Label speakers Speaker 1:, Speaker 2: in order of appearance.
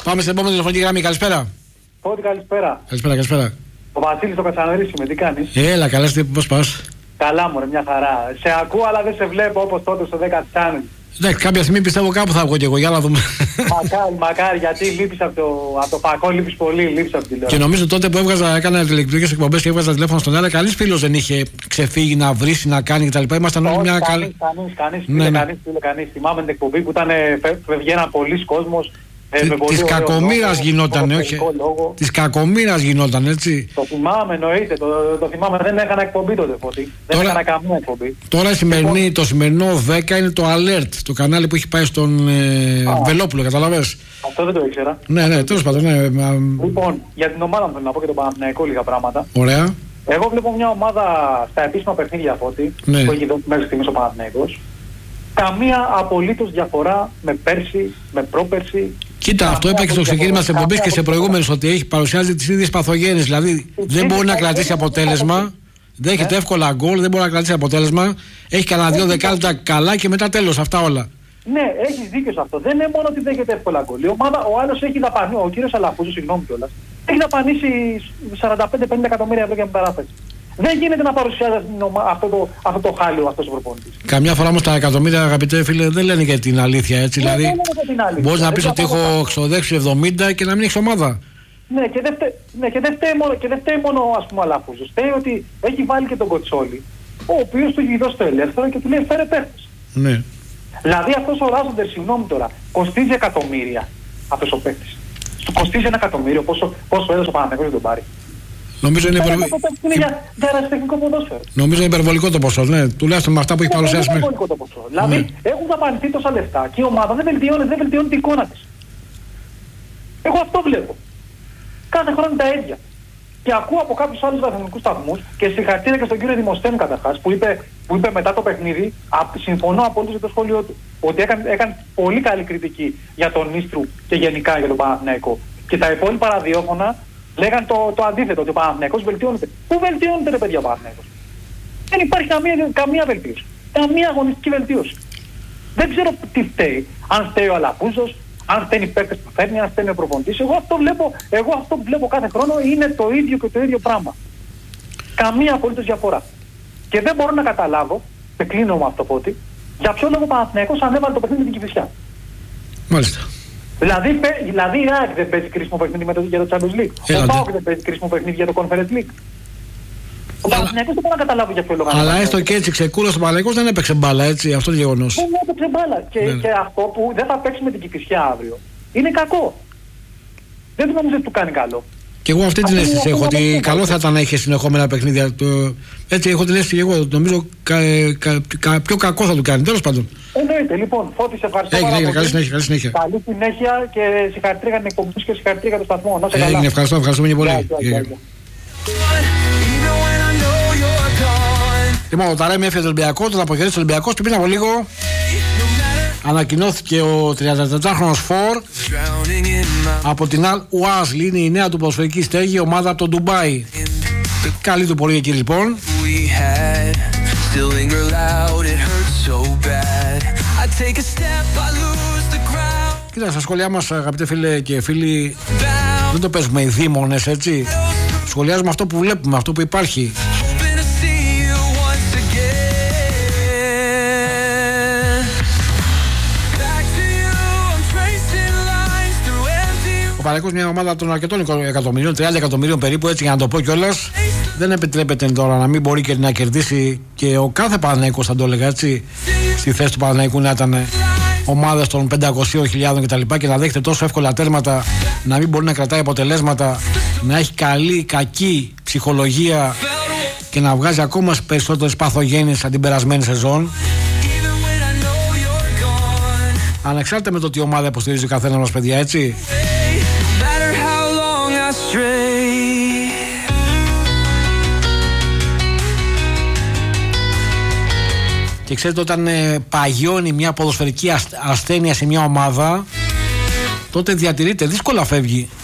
Speaker 1: Πάμε στην επόμενη τηλεφωνική γραμμή. Καλησπέρα.
Speaker 2: Φώτη, καλησπέρα.
Speaker 1: Καλησπέρα.
Speaker 2: Ο Βασίλης το Κατσανερής είμαι, τι κάνεις?
Speaker 1: Έλα, καλά, πώς πας?
Speaker 2: Καλά μωρέ, μια χαρά. Σε ακούω αλλά δεν σε βλέπω όπως τότε στο 10 channel.
Speaker 1: Εντάξει, κάποια στιγμή πιστεύω κάπου θα βγω και εγώ, για να δούμε.
Speaker 2: Μακάρι, γιατί λείπεις από το φακό, λείπεις πολύ, λείπεις από την τηλεόραση.
Speaker 1: Και νομίζω τότε που έκανα τηλεοπτικές εκπομπές και έβγαζα τηλέφωνο στον άλλα, κανείς φίλος δεν είχε ξεφύγει να βρίσει, να κάνει κτλ. Ήμασταν όλοι μια καλή.
Speaker 2: Κανείς. Θυμάμαι την εκπομπή που βγαίναν πολλοί κόσμος.
Speaker 1: Της κακομοίρας γινόταν, όχι. Της κακομοίρας γινόταν, έτσι.
Speaker 2: Το θυμάμαι, εννοείται. Το θυμάμαι. Δεν έκανα εκπομπή τότε, Φώτη. Δεν έκανα καμία εκπομπή.
Speaker 1: Τώρα το σημερινό 10 είναι το Alert, το κανάλι που έχει πάει στον Βελόπουλο, καταλαβες.
Speaker 2: Αυτό δεν το ήξερα.
Speaker 1: Ναι, τέλος πάντων.
Speaker 2: Λοιπόν, για την ομάδα μου θέλω να πω και τον Παναθηναϊκό λίγα πράγματα.
Speaker 1: Ωραία.
Speaker 2: Εγώ βλέπω μια ομάδα στα επίσημα παιχνίδια, Φώτη, που έχει δώσει μέχρι στιγμής ο Παναθηναϊκός. Καμία απολύτως διαφορά με πέρσι, με πρόπερσι.
Speaker 1: Κοίτα, αυτό είπα και στο ξεκίνημα της εκπομπής και σε προηγούμενες ότι έχει παρουσιάζει τις ίδιες παθογένειες. Δηλαδή δεν μπορεί να κρατήσει αποτέλεσμα, δέχεται εύκολα γκολ, δεν μπορεί να κρατήσει αποτέλεσμα. Έχει κανένα 2 δεκάλεπτα καλά και μετά τέλος, αυτά όλα.
Speaker 2: Ναι, έχεις δίκιο σε αυτό. Δεν είναι μόνο ότι δέχεται εύκολα γκολ. Η ομάδα, ο άλλος έχει δαπανίσει, ο κύριος Αλαφούζος, συγγνώμη κιόλας, έχει δαπανίσει 45-50 εκατομμύρια ευρώ για παράθεση. Δεν γίνεται να παρουσιάζει αυτό το χάλιο αυτός ο προπονητής.
Speaker 1: Καμιά φορά όμως τα εκατομμύρια, αγαπητέ φίλε, δεν λένε και την αλήθεια, έτσι. Δηλαδή, μπορείς να πεις ότι έχω εξοδέψει 70 και να μην έχεις ομάδα.
Speaker 2: Ναι, και δεν φταίει μόνο ας πούμε ο Αλαφούζος. Φταίει ότι έχει βάλει και τον Κοτσόλη, ο οποίος του έχει δώσει το ελεύθερο και του λέει φέρε παίχτες.
Speaker 1: Ναι.
Speaker 2: Δηλαδή αυτός ο Ράζοντερ, συγγνώμη τώρα, κοστίζει εκατομμύρια αυτός ο παίχτης. Του κοστίζει 1 εκατομμύριο, πόσο έδωσε ο Παναθηναϊκός να τον πάρει.
Speaker 1: Νομίζω είναι υπερβολικό το ποσό, ναι, τουλάχιστον με αυτά που έχει παρουσιάσει μέχρι.
Speaker 2: Είναι υπερβολικό το ποσό. Δηλαδή έχουν δαπανηθεί τόσα λεφτά και η ομάδα δεν βελτιώνει την εικόνα της. Εγώ αυτό βλέπω. Κάθε χρόνο είναι τα ίδια. Και ακούω από κάποιους άλλους βαθμολογικούς σταθμούς και συγχαρητήρια και στον κύριο Δημοσθένη καταρχάς που είπε μετά το παιχνίδι, συμφωνώ απόλυτα με το σχόλιο του, ότι έκανε πολύ καλή κριτική για τον Νίστρου και γενικά για τον Παναθηναϊκό. Και τα υπόλοιπα ραδιόφωνα λέγαν το αντίθετο, ότι ο Παναθηναϊκός βελτιώνεται. Πού βελτιώνεται ρε παιδιά ο Παναθηναϊκός? Δεν υπάρχει καμία βελτίωση. Καμία αγωνιστική βελτίωση. Δεν ξέρω τι φταίει. Αν φταίει ο Αλαφούζος, αν φταίνει οι παίκτες που φέρνει, αν φταίνει ο προπονητής. Εγώ αυτό που βλέπω κάθε χρόνο είναι το ίδιο και το ίδιο πράγμα. Καμία απολύτως διαφορά. Και δεν μπορώ να καταλάβω, και κλείνω με αυτό Φώτη, για ποιο λόγο ο Παναθηναϊκός ανέβαλε το παιχνίδι με την Κηφισιά.
Speaker 1: Μάλιστα.
Speaker 2: Δηλαδή η ΑΕΚ δεν παίζει κρίσιμο παιχνίδι για το Champions League. Ο ΠΑΟΚ δεν παίζει κρίσιμο παιχνίδι για το Conference League. Ο Παναθηναϊκός δεν μπορεί να καταλάβει για ποιο λόγο.
Speaker 1: Αλλά έστω και έτσι ξεκούρασε ο Παναθηναϊκός, δεν έπαιξε μπάλα, έτσι, αυτό το γεγονός.
Speaker 2: Δεν έπαιξε μπάλα. Και αυτό που δεν θα παίξει με την Κηφισιά αύριο είναι κακό. Δεν νομίζω ότι του κάνει καλό.
Speaker 1: Και εγώ αυτή την αίσθηση έχω, ότι καλό θα ήταν να είχε συνεχόμενα παιχνίδια. Έτσι έχω την αίσθηση και εγώ. Νομίζω πιο κακό θα του κάνει. Τέλος πάντων.
Speaker 2: Εννοείται. Λοιπόν, Φώτη, σε ευχαριστώ.
Speaker 1: Έγινε, καλή συνέχεια.
Speaker 2: Καλή συνέχεια και συγχαρητήρια για την εκπομπή και συγχαρητήρια για το σταθμό. Να σε καλά.
Speaker 1: Έγινε, ευχαριστούμε πολύ. Λοιπόν, ο Ταρέμι έφυγε τον Ολυμπιακό, τον αποχαιρέτησε ο Ολυμπιακός και πριν από λίγο ανακοινώθηκε ο 34χρονος Φορ από την Al Uazli, είναι η νέα του ποδοσφαιρική στέγη, ομάδα από το Ντουμπάι. Καλή του πορεία εκεί λοιπόν. Κοίτα, στα σχόλιά μας, αγαπητέ φίλε και φίλοι, δεν το παίζουμε οι δήμονες, έτσι. Σχολιάζουμε αυτό που βλέπουμε, αυτό που υπάρχει. Ο Παναθηναϊκός, μια ομάδα των αρκετών εκατομμυρίων, 30 εκατομμυρίων περίπου, έτσι για να το πω κιόλας, δεν επιτρέπεται τώρα να μην μπορεί και να κερδίσει, και ο κάθε Παναθηναϊκός, θα το έλεγα έτσι, στη θέση του Παναθηναϊκού να ήταν ομάδες των 500.000 κτλ. Και να δέχεται τόσο εύκολα τέρματα, να μην μπορεί να κρατάει αποτελέσματα, να έχει κακή ψυχολογία και να βγάζει ακόμα περισσότερες παθογένειες από την περασμένη σεζόν. Ανεξάρτητα με το τι ομάδα υποστηρίζει ο καθένας μας, παιδιά, έτσι. Και ξέρετε, όταν παγιώνει μια ποδοσφαιρική ασθένεια σε μια ομάδα, τότε διατηρείται, δύσκολα φεύγει.